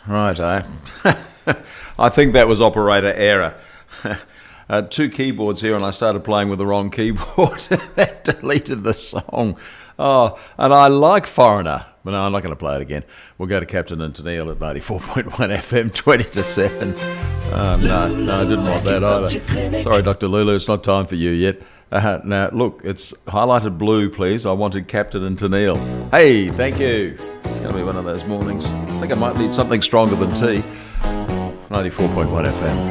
Right, I think that was operator error. Two keyboards here, and I started playing with the wrong keyboard. That deleted the song. Oh, and I like Foreigner, but no, I'm not going to play it again. We'll go to Captain and Tennille at 94.1 FM, 20 to 7. No, I didn't want that either. Sorry, Dr. Lulu, it's not time for you yet. Now, look, it's highlighted blue, please. I wanted Captain and Tennille. Hey, thank you. It's going to be one of those mornings. I think I might need something stronger than tea. 94.1 FM.